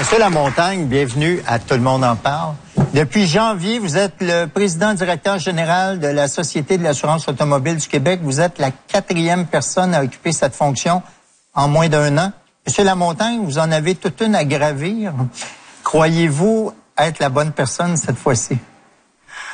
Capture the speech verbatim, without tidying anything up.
Monsieur Lamontagne, bienvenue à Tout le monde en parle. Depuis janvier, vous êtes le président-directeur général de la Société de l'assurance automobile du Québec. Vous êtes la quatrième personne à occuper cette fonction en moins d'un an. Monsieur Lamontagne, vous en avez toute une à gravir. Croyez-vous être la bonne personne cette fois-ci?